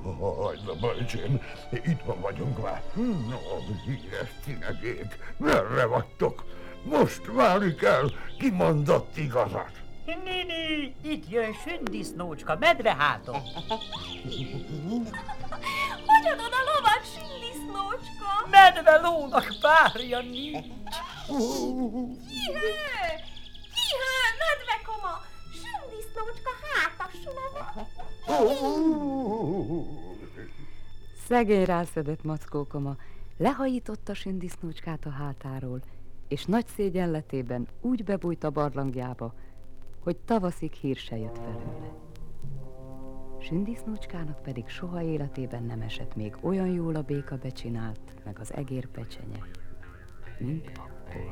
Hajna, bölcsém, itthon vagyunk már. No, híres cinegék, merre vagytok? Most válik el, ki mondott igazat. Nini, itt jön Sündisznócska, medveháton. Hogy adod a lovat, Sündisznócska? Medve lónak párja nincs. Kihő, medvekoma, Sündisznócska hátas lova. Szegény rászedett mackókoma lehajította Sündisznócskát a hátáról, és nagy szégyenletében úgy bebújt a barlangjába, hogy tavaszig hír se jött felőle. Sündisznócskának pedig soha életében nem esett még olyan jól a béka becsinált, meg az egér pecsenye, mint akkor.